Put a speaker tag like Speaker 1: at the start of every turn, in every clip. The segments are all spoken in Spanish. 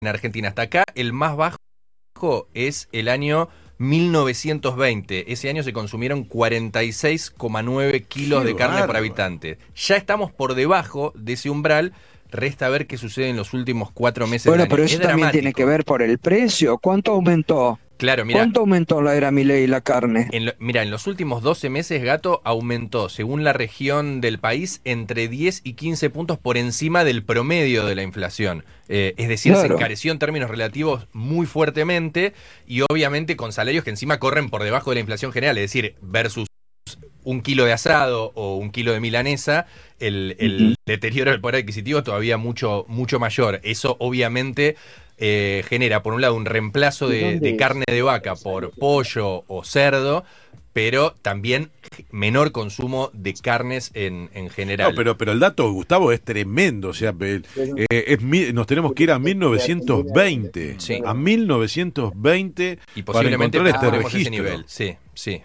Speaker 1: Argentina. Hasta acá el más bajo es el año 1920. Ese año se consumieron 46,9 kilos de carne por habitante. Ya estamos por debajo de ese umbral. Resta ver qué sucede en los últimos 4 meses del año.
Speaker 2: Pero eso también tiene que ver por el precio. ¿Cuánto aumentó?
Speaker 1: Claro, mira.
Speaker 2: ¿Cuánto aumentó la era Milei la carne?
Speaker 1: Mira, en los últimos 12 meses, Gato, aumentó, según la región del país, entre 10 y 15 puntos por encima del promedio de la inflación. Es decir, se encareció en términos relativos muy fuertemente y obviamente con salarios que encima corren por debajo de la inflación general. Es decir, versus un kilo de asado o un kilo de milanesa, el deterioro del poder adquisitivo es todavía mucho mayor. Eso obviamente genera, por un lado, un reemplazo de carne de vaca por pollo o cerdo, pero también menor consumo de carnes en general.
Speaker 3: No, pero el dato, Gustavo, es tremendo. O sea, nos tenemos que ir a 1920.
Speaker 1: Sí.
Speaker 3: A 1920
Speaker 1: y posiblemente
Speaker 3: para encontrar este
Speaker 1: ese
Speaker 3: registro.
Speaker 1: nivel. Sí.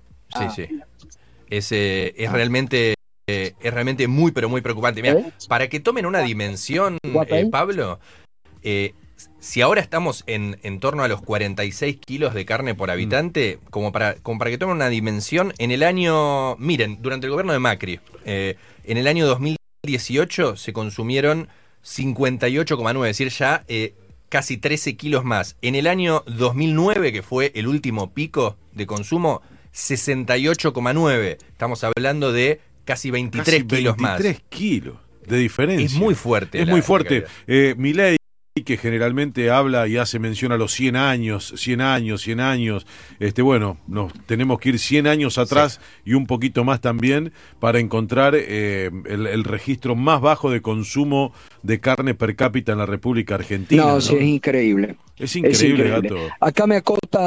Speaker 1: Es realmente muy, pero muy preocupante. Mirá, para que tomen una dimensión, Pablo, si ahora estamos en torno a los 46 kilos de carne por habitante, como para que tomen una dimensión, en el año, miren, durante el gobierno de Macri, en el año 2018 se consumieron 58,9, es decir, ya casi 13 kilos más. En el año 2009, que fue el último pico de consumo, 68,9. Estamos hablando de casi 23 kilos más.
Speaker 3: 23 kilos de diferencia.
Speaker 1: Es muy fuerte.
Speaker 3: Es muy fuerte. Milei, que generalmente habla y hace mención a los 100 años. Bueno, nos tenemos que ir 100 años atrás y un poquito más también para encontrar el registro más bajo de consumo de carne per cápita en la República Argentina.
Speaker 2: No, sí, es increíble.
Speaker 3: Es increíble, Gato.
Speaker 2: Acá me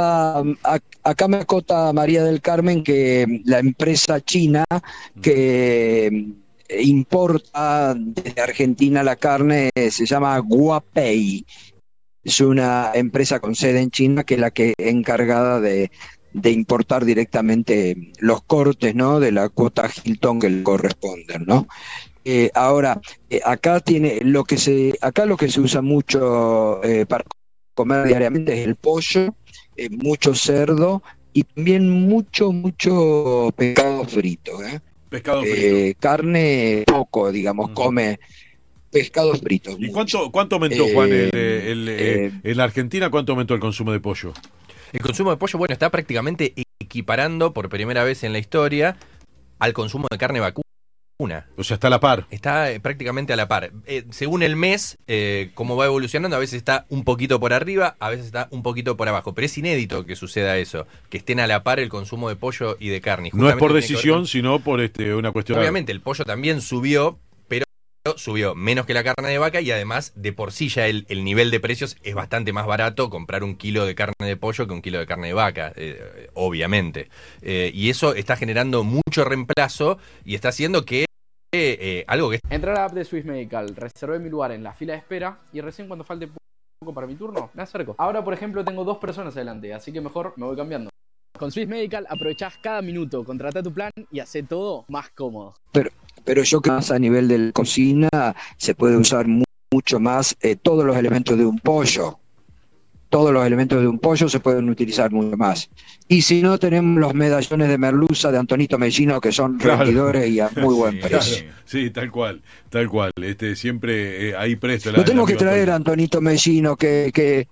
Speaker 2: acota María del Carmen que la empresa china que importa desde Argentina la carne se llama Guapei. Es una empresa con sede en China que es la que es encargada de importar directamente los cortes, ¿no?, de la cuota Hilton que le corresponden, ¿no? Ahora, acá lo que se usa mucho para comer diariamente es el pollo, mucho cerdo y también mucho pescado frito,
Speaker 3: Pescado frito.
Speaker 2: Carne poco, digamos, come pescado frito.
Speaker 3: ¿Y cuánto aumentó, Juan, en la Argentina? ¿Cuánto aumentó el consumo de pollo?
Speaker 1: El consumo de pollo, bueno, está prácticamente equiparando por primera vez en la historia al consumo de carne vacuna.
Speaker 3: O sea, está a la par.
Speaker 1: Está prácticamente a la par. Según el mes, como va evolucionando, a veces está un poquito por arriba, a veces está un poquito por abajo. Pero es inédito que suceda eso, que estén a la par el consumo de pollo y de carne.
Speaker 3: No es por decisión, sino por una cuestión...
Speaker 1: Obviamente, el pollo también subió, pero subió menos que la carne de vaca y además, de por sí ya el nivel de precios es bastante más barato comprar un kilo de carne de pollo que un kilo de carne de vaca, obviamente. Y eso está generando mucho reemplazo y está haciendo que algo que...
Speaker 4: Entré a la app de Swiss Medical, reservé mi lugar en la fila de espera y recién cuando falte poco para mi turno, me acerco. Ahora, por ejemplo, tengo 2 personas adelante, así que mejor me voy cambiando. Con Swiss Medical aprovechás cada minuto, contratá tu plan y hacé todo más cómodo.
Speaker 2: Pero yo creo que más a nivel de la cocina se puede usar mucho más todos los elementos de un pollo. Todos los elementos de un pollo se pueden utilizar mucho más. Y si no, tenemos los medallones de merluza de Antonito Mellino, que son rendidores y a muy buen precio.
Speaker 3: Sí, tal cual. Siempre ahí presto.
Speaker 2: Lo tenemos que traer a Antonito Mellino que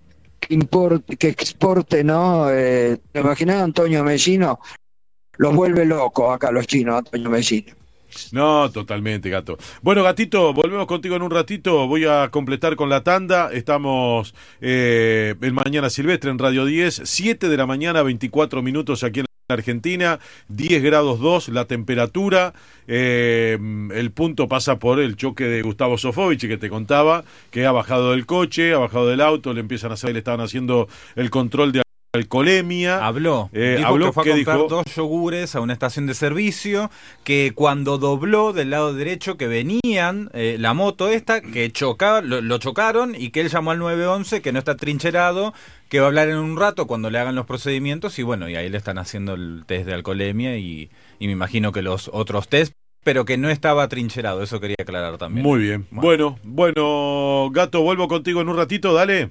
Speaker 2: exporte, ¿no? ¿Te imaginas Antonio Mellino? Los vuelve locos acá los chinos, Antonio Mellino.
Speaker 3: No, totalmente, Gato. Bueno, Gatito, volvemos contigo en un ratito. Voy a completar con la tanda. Estamos en Mañana Silvestre en Radio 10, 7 de la mañana, 24 minutos aquí en Argentina, 10 grados 2 la temperatura. El punto pasa por el choque de Gustavo Sofovich, que te contaba, que ha bajado del coche, ha bajado del auto, le estaban haciendo el control de alcoholemia.
Speaker 5: Dijo que fue a comprar 2 yogures a una estación de servicio, que cuando dobló del lado derecho que venían la moto esta, que lo chocaron y que él llamó al 911, que no está trincherado, que va a hablar en un rato cuando le hagan los procedimientos y bueno, y ahí le están haciendo el test de alcoholemia y me imagino que los otros test, pero que no estaba trincherado, eso quería aclarar también.
Speaker 3: Muy bien. Bueno, Gato, vuelvo contigo en un ratito, dale.